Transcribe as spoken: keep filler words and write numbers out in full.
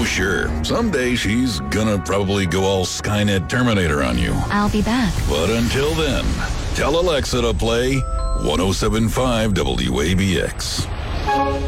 sure, someday she's gonna probably go all Skynet Terminator on you. I'll be back. But until then, tell Alexa to play one oh seven point five W A B X.